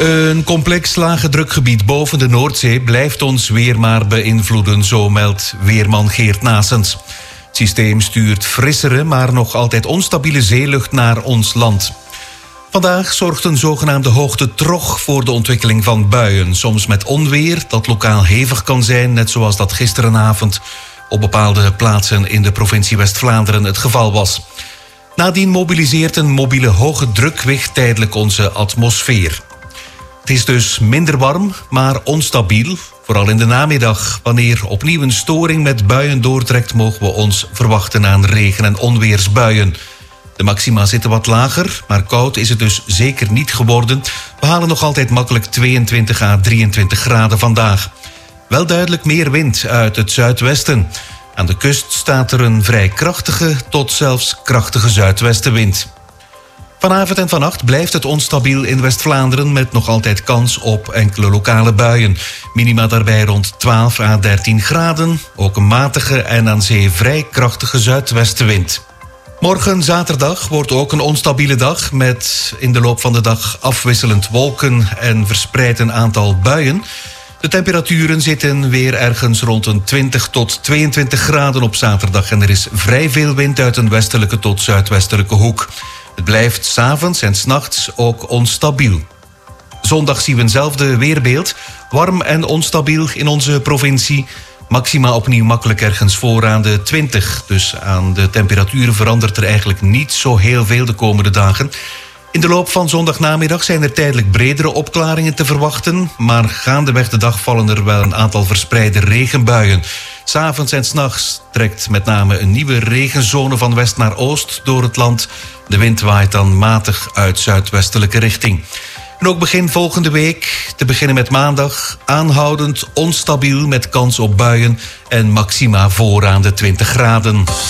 Een complex lage drukgebied boven de Noordzee blijft ons weer maar beïnvloeden, zo meldt weerman Geert Naessens. Het systeem stuurt frissere, maar nog altijd onstabiele zeelucht naar ons land. Vandaag zorgt een zogenaamde hoogtetrog voor de ontwikkeling van buien. Soms met onweer dat lokaal hevig kan zijn, net zoals dat gisterenavond op bepaalde plaatsen in de provincie West-Vlaanderen het geval was. Nadien mobiliseert een mobiele hoge drukwicht tijdelijk onze atmosfeer. Het is dus minder warm, maar onstabiel. Vooral in de namiddag. Wanneer opnieuw een storing met buien doortrekt, mogen we ons verwachten aan regen- en onweersbuien. De maxima zitten wat lager, maar koud is het dus zeker niet geworden. We halen nog altijd makkelijk 22 à 23 graden vandaag. Wel duidelijk meer wind uit het zuidwesten. Aan de kust staat er een vrij krachtige tot zelfs krachtige zuidwestenwind. Vanavond en vannacht blijft het onstabiel in West-Vlaanderen met nog altijd kans op enkele lokale buien. Minima daarbij rond 12 à 13 graden. Ook een matige en aan zee vrij krachtige zuidwestenwind. Morgen zaterdag wordt ook een onstabiele dag met in de loop van de dag afwisselend wolken en verspreid een aantal buien. De temperaturen zitten weer ergens rond een 20 tot 22 graden op zaterdag en er is vrij veel wind uit een westelijke tot zuidwestelijke hoek. Het blijft 's avonds en 's nachts ook onstabiel. Zondag zien we eenzelfde weerbeeld. Warm en onstabiel in onze provincie. Maxima opnieuw makkelijk ergens voor aan de 20. Dus aan de temperaturen verandert er eigenlijk niet zo heel veel de komende dagen. In de loop van zondagnamiddag zijn er tijdelijk bredere opklaringen te verwachten. Maar gaandeweg de dag vallen er wel een aantal verspreide regenbuien. 's Avonds en 's nachts trekt met name een nieuwe regenzone van west naar oost door het land. De wind waait dan matig uit zuidwestelijke richting. En ook begin volgende week, te beginnen met maandag, aanhoudend onstabiel met kans op buien en maxima voor aan de 20 graden.